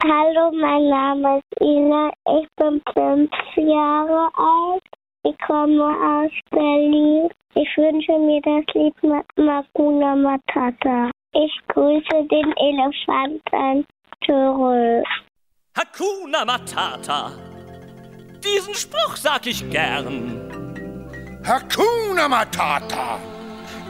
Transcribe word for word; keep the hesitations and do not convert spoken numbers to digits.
Hallo, mein Name ist Ina, ich bin fünf Jahre alt. Ich komme aus Berlin. Ich wünsche mir das Lied Hakuna Matata. Ich grüße den Elefanten zurück. Hakuna Matata. Diesen Spruch sag ich gern. Hakuna Matata.